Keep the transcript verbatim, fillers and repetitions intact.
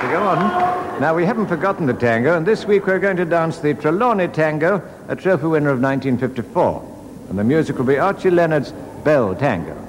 to go on. Now, we haven't forgotten the tango, and this week we're going to dance the Trelawney Tango, a trophy winner of nineteen fifty-four. And the music will be Archie Leonard's Bell Tango.